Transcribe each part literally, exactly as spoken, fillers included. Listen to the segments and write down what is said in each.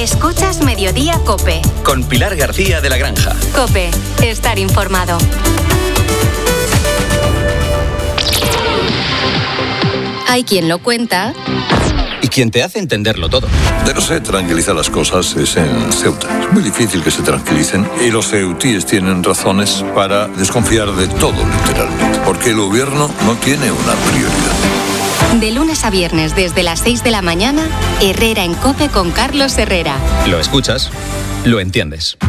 Escuchas Mediodía COPE. Con Pilar García de la Granja. COPE. Estar informado. Hay quien lo cuenta. Y quien te hace entenderlo todo. De no se tranquiliza las cosas es en Ceuta. Es muy difícil que se tranquilicen y los ceutíes tienen razones para desconfiar de todo, literalmente. Porque el gobierno no tiene una prioridad. De lunes a viernes desde las seis de la mañana, Herrera en COPE con Carlos Herrera. Lo escuchas, lo entiendes.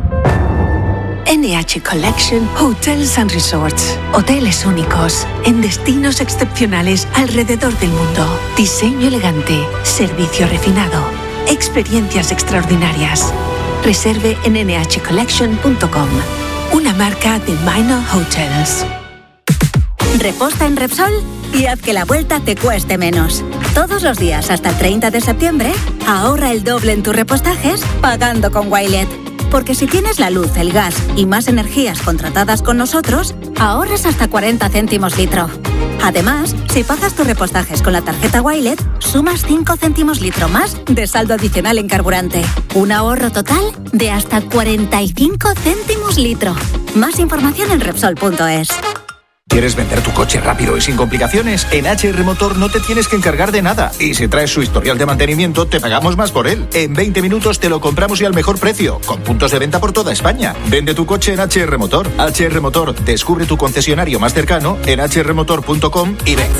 N H Collection Hotels and Resorts. Hoteles únicos, en destinos excepcionales alrededor del mundo. Diseño elegante, servicio refinado, experiencias extraordinarias. Reserve en ene hache collection punto com. Una marca de Minor Hotels. Reposta en Repsol y haz que la vuelta te cueste menos. Todos los días hasta el treinta de septiembre, ahorra el doble en tus repostajes pagando con Wilet. Porque si tienes la luz, el gas y más energías contratadas con nosotros, ahorras hasta cuarenta céntimos litro. Además, si pagas tus repostajes con la tarjeta Wilet, sumas cinco céntimos litro más de saldo adicional en carburante. Un ahorro total de hasta cuarenta y cinco céntimos litro. Más información en Repsol punto es. ¿Quieres vender tu coche rápido y sin complicaciones? En H R Motor no te tienes que encargar de nada. Y si traes su historial de mantenimiento, te pagamos más por él. En veinte minutos te lo compramos y al mejor precio, con puntos de venta por toda España. Vende tu coche en H R Motor. H R Motor, descubre tu concesionario más cercano en hache erre motor punto com y ven.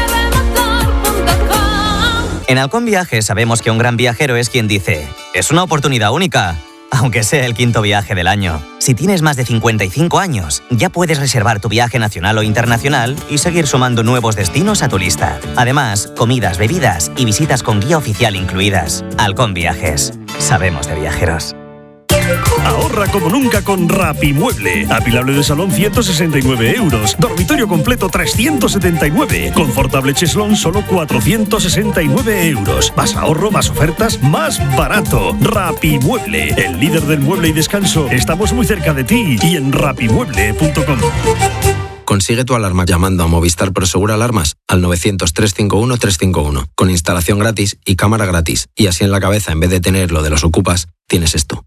En Halcón Viajes sabemos que un gran viajero es quien dice: es una oportunidad única, aunque sea el quinto viaje del año. Si tienes más de cincuenta y cinco años, ya puedes reservar tu viaje nacional o internacional y seguir sumando nuevos destinos a tu lista. Además, comidas, bebidas y visitas con guía oficial incluidas. Halcón Viajes. Sabemos de viajeros. Ahorra como nunca con Rapimueble. Apilable de salón ciento sesenta y nueve euros. Dormitorio completo trescientos setenta y nueve. Confortable cheslón solo cuatrocientos sesenta y nueve euros. Más ahorro, más ofertas, más barato. Rapimueble, el líder del mueble y descanso. Estamos muy cerca de ti y en rapimueble punto com. Consigue tu alarma llamando a Movistar Prosegur Alarmas al novecientos, trescientos cincuenta y uno, trescientos cincuenta y uno, con instalación gratis y cámara gratis. Y así en la cabeza, en vez de tener lo de los ocupas, tienes esto.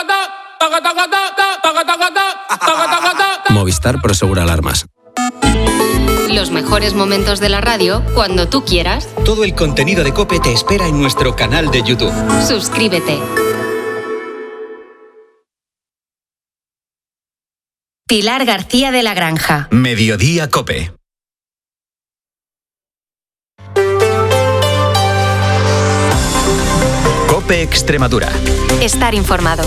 Movistar Prosegur Alarmas. Los mejores momentos de la radio cuando tú quieras. Todo el contenido de COPE te espera en nuestro canal de YouTube. Suscríbete. Pilar García de la Granja. Mediodía COPE. COPE Extremadura. Estar informado.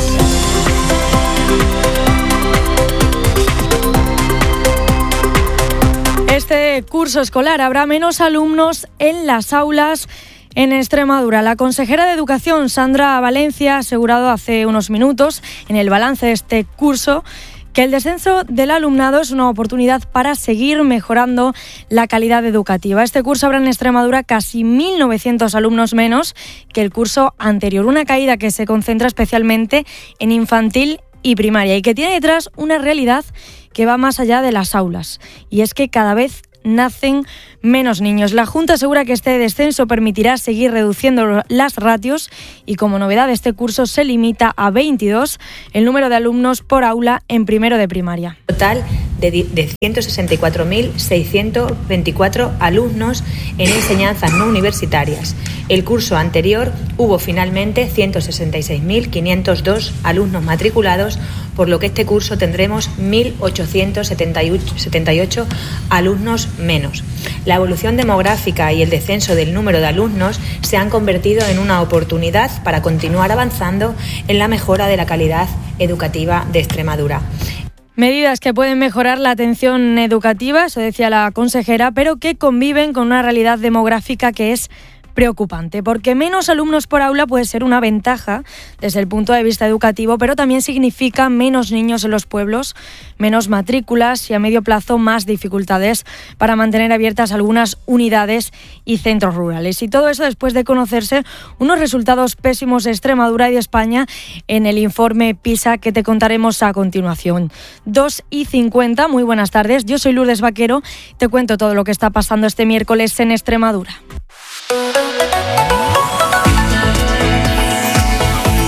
Este curso escolar habrá menos alumnos en las aulas en Extremadura. La consejera de Educación, Sandra Valencia, ha asegurado hace unos minutos en el balance de este curso que el descenso del alumnado es una oportunidad para seguir mejorando la calidad educativa. Este curso habrá en Extremadura casi mil novecientos alumnos menos que el curso anterior, una caída que se concentra especialmente en infantil y primaria y que tiene detrás una realidad que va más allá de las aulas, y es que cada vez nacen menos niños. La Junta asegura que este descenso permitirá seguir reduciendo las ratios y, como novedad, este curso se limita a veintidós el número de alumnos por aula en primero de primaria. Total de, de ciento sesenta y cuatro mil seiscientos veinticuatro alumnos en enseñanzas no universitarias. El curso anterior hubo finalmente ciento sesenta y seis mil quinientos dos alumnos matriculados, por lo que este curso tendremos mil ochocientos setenta y ocho alumnos menos. La evolución demográfica y el descenso del número de alumnos se han convertido en una oportunidad para continuar avanzando en la mejora de la calidad educativa de Extremadura. Medidas que pueden mejorar la atención educativa, eso decía la consejera, pero que conviven con una realidad demográfica que es preocupante, porque menos alumnos por aula puede ser una ventaja desde el punto de vista educativo, pero también significa menos niños en los pueblos, menos matrículas y a medio plazo más dificultades para mantener abiertas algunas unidades y centros rurales. Y todo eso después de conocerse unos resultados pésimos de Extremadura y de España en el informe PISA que te contaremos a continuación. dos y cincuenta, muy buenas tardes, yo soy Lourdes Vaquero, te cuento todo lo que está pasando este miércoles en Extremadura.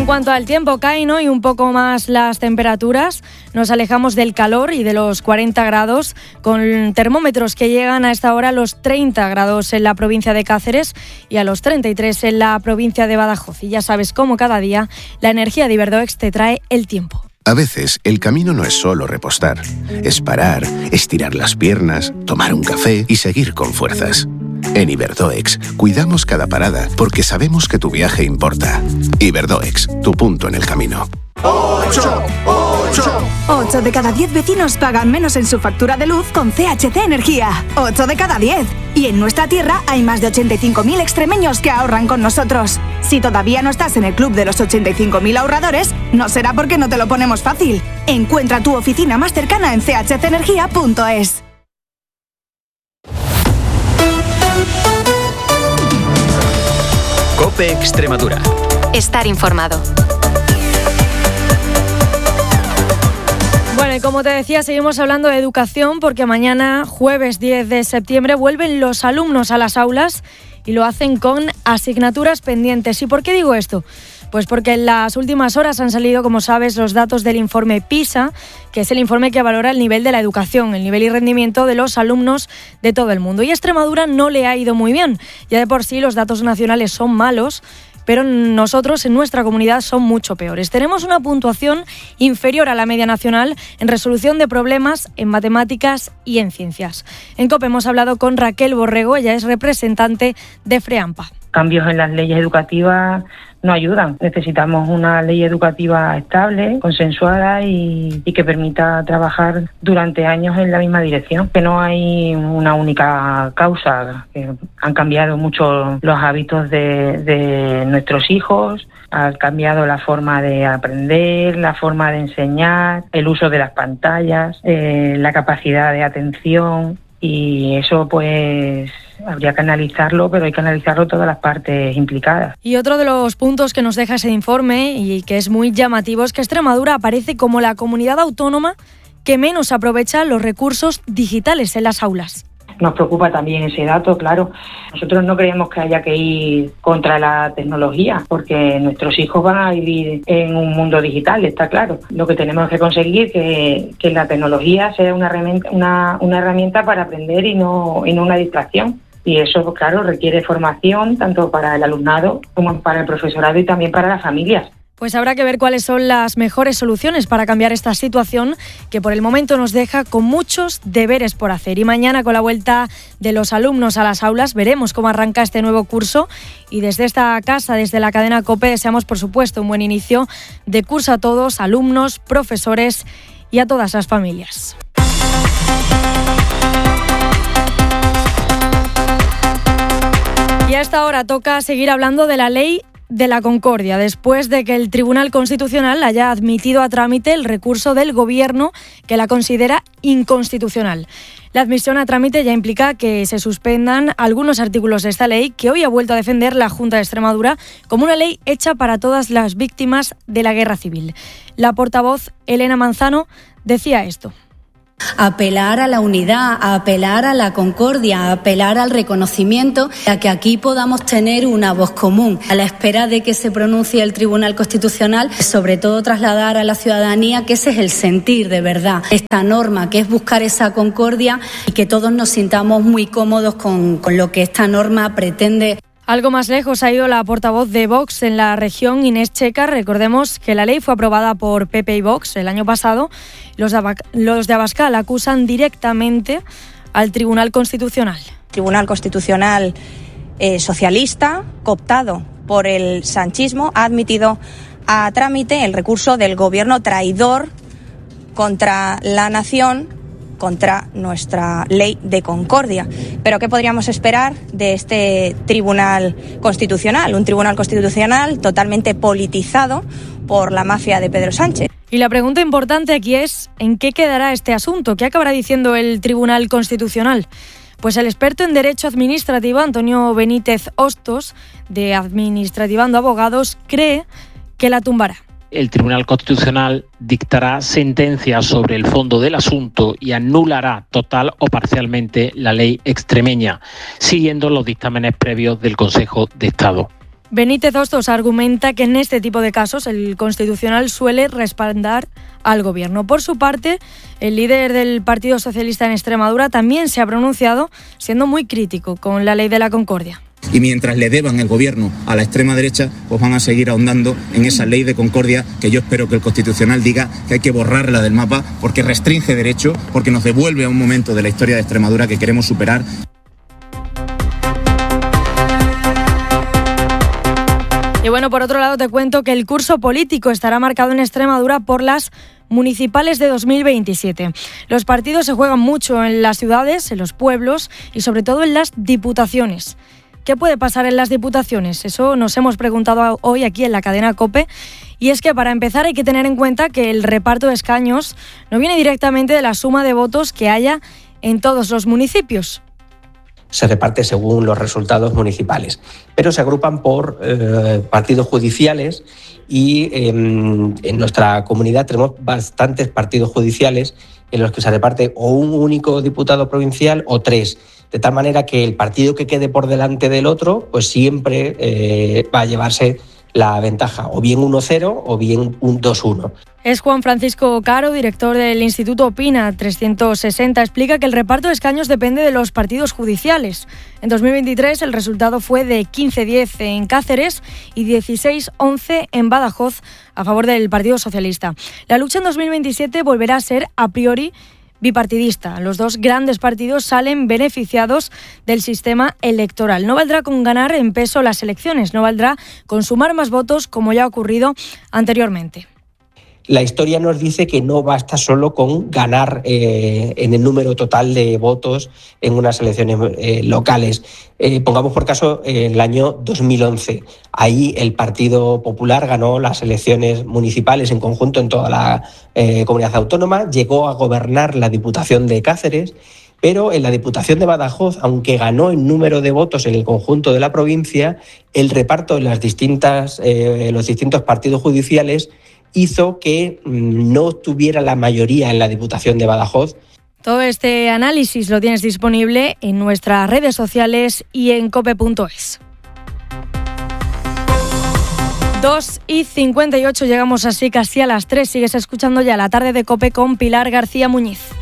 En cuanto al tiempo, caen hoy un poco más las temperaturas. Nos alejamos del calor y de los cuarenta grados, con termómetros que llegan a esta hora a los treinta grados en la provincia de Cáceres y a los treinta y tres en la provincia de Badajoz. Y ya sabes cómo cada día la energía de Iberdoex te trae el tiempo. A veces, el camino no es solo repostar. Es parar, estirar las piernas, tomar un café y seguir con fuerzas. En Iberdoex, cuidamos cada parada porque sabemos que tu viaje importa. Iberdoex, tu punto en el camino. ocho, ocho. ocho de cada diez vecinos pagan menos en su factura de luz con C H C Energía. ocho de cada diez. Y en nuestra tierra hay más de ochenta y cinco mil extremeños que ahorran con nosotros. Si todavía no estás en el club de los ochenta y cinco mil ahorradores, no será porque no te lo ponemos fácil. Encuentra tu oficina más cercana en c h c energía punto es. COPE Extremadura. Estar informado. Bueno, y como te decía, seguimos hablando de educación porque mañana, jueves diez de septiembre, vuelven los alumnos a las aulas y lo hacen con asignaturas pendientes. ¿Y por qué digo esto? Pues porque en las últimas horas han salido, como sabes, los datos del informe PISA, que es el informe que valora el nivel de la educación, el nivel y rendimiento de los alumnos de todo el mundo. Y a Extremadura no le ha ido muy bien. Ya de por sí los datos nacionales son malos, pero nosotros en nuestra comunidad son mucho peores. Tenemos una puntuación inferior a la media nacional en resolución de problemas en matemáticas y en ciencias. En COPE hemos hablado con Raquel Borrego, ella es representante de FREAMPA. Cambios en las leyes educativas no ayudan. Necesitamos una ley educativa estable, consensuada y, y que permita trabajar durante años en la misma dirección. Que no hay una única causa. Que han cambiado mucho los hábitos de, de nuestros hijos, ha cambiado la forma de aprender, la forma de enseñar, el uso de las pantallas, eh, la capacidad de atención. Y eso pues habría que analizarlo, pero hay que analizarlo todas las partes implicadas. Y otro de los puntos que nos deja ese informe y que es muy llamativo es que Extremadura aparece como la comunidad autónoma que menos aprovecha los recursos digitales en las aulas. Nos preocupa también ese dato, claro. Nosotros no creemos que haya que ir contra la tecnología, porque nuestros hijos van a vivir en un mundo digital, está claro. Lo que tenemos que conseguir es que, que la tecnología sea una herramienta, una, una herramienta para aprender y no, y no una distracción. Y eso, pues, claro, requiere formación tanto para el alumnado como para el profesorado y también para las familias. Pues habrá que ver cuáles son las mejores soluciones para cambiar esta situación que por el momento nos deja con muchos deberes por hacer. Y mañana, con la vuelta de los alumnos a las aulas, veremos cómo arranca este nuevo curso. Y desde esta casa, desde la cadena COPE, deseamos, por supuesto, un buen inicio de curso a todos, alumnos, profesores y a todas las familias. Y a esta hora toca seguir hablando de la ley de la Concordia, después de que el Tribunal Constitucional haya admitido a trámite el recurso del Gobierno que la considera inconstitucional. La admisión a trámite ya implica que se suspendan algunos artículos de esta ley que hoy ha vuelto a defender la Junta de Extremadura como una ley hecha para todas las víctimas de la guerra civil. La portavoz Elena Manzano decía esto. Apelar a la unidad, a apelar a la concordia, a apelar al reconocimiento, a que aquí podamos tener una voz común, a la espera de que se pronuncie el Tribunal Constitucional, sobre todo trasladar a la ciudadanía que ese es el sentir de verdad esta norma, que es buscar esa concordia y que todos nos sintamos muy cómodos con, con lo que esta norma pretende. Algo más lejos ha ido la portavoz de Vox en la región, Inés Checa. Recordemos que la ley fue aprobada por P P y Vox el año pasado. Los de, Abac- los de Abascal acusan directamente al Tribunal Constitucional. Tribunal Constitucional eh, socialista, cooptado por el sanchismo, ha admitido a trámite el recurso del gobierno traidor contra la nación, contra nuestra ley de concordia. Pero ¿qué podríamos esperar de este Tribunal Constitucional? Un Tribunal Constitucional totalmente politizado por la mafia de Pedro Sánchez. Y la pregunta importante aquí es, ¿en qué quedará este asunto? ¿Qué acabará diciendo el Tribunal Constitucional? Pues el experto en Derecho Administrativo, Antonio Benítez Hostos, de Administrativando Abogados, cree que la tumbará. El Tribunal Constitucional dictará sentencia sobre el fondo del asunto y anulará total o parcialmente la ley extremeña, siguiendo los dictámenes previos del Consejo de Estado. Benítez Hostos argumenta que en este tipo de casos el Constitucional suele respaldar al Gobierno. Por su parte, el líder del Partido Socialista en Extremadura también se ha pronunciado, siendo muy crítico con la Ley de la Concordia. Y mientras le deban el gobierno a la extrema derecha, pues van a seguir ahondando en esa ley de concordia que yo espero que el Constitucional diga que hay que borrarla del mapa porque restringe derechos, porque nos devuelve a un momento de la historia de Extremadura que queremos superar. Y bueno, por otro lado te cuento que el curso político estará marcado en Extremadura por las municipales de dos mil veintisiete. Los partidos se juegan mucho en las ciudades, en los pueblos y sobre todo en las diputaciones. ¿Qué puede pasar en las diputaciones? Eso nos hemos preguntado hoy aquí en la cadena COPE. Y es que para empezar hay que tener en cuenta que el reparto de escaños no viene directamente de la suma de votos que haya en todos los municipios. Se reparte según los resultados municipales, pero se agrupan por eh, partidos judiciales y eh, en nuestra comunidad tenemos bastantes partidos judiciales en los que se reparte o un único diputado provincial o tres, de tal manera que el partido que quede por delante del otro pues siempre eh, va a llevarse la ventaja, o bien uno cero o bien un dos uno. Es Juan Francisco Caro, director del Instituto Opina trescientos sesenta. Explica que el reparto de escaños depende de los partidos judiciales. En dos mil veintitrés el resultado fue de quince diez en Cáceres y dieciséis once en Badajoz a favor del Partido Socialista. La lucha en dos mil veintisiete volverá a ser a priori bipartidista. Los dos grandes partidos salen beneficiados del sistema electoral. No valdrá con ganar en peso las elecciones, no valdrá con sumar más votos como ya ha ocurrido anteriormente. La historia nos dice que no basta solo con ganar eh, en el número total de votos en unas elecciones eh, locales. Eh, pongamos por caso eh, el año dos mil once. Ahí el Partido Popular ganó las elecciones municipales en conjunto en toda la eh, comunidad autónoma, llegó a gobernar la Diputación de Cáceres, pero en la Diputación de Badajoz, aunque ganó en número de votos en el conjunto de la provincia, el reparto en las distintas, eh, los distintos partidos judiciales hizo que no tuviera la mayoría en la Diputación de Badajoz. Todo este análisis lo tienes disponible en nuestras redes sociales y en cope punto es. dos y cincuenta y ocho, llegamos así casi a las tres. Sigues escuchando ya la tarde de COPE con Pilar García Muñiz.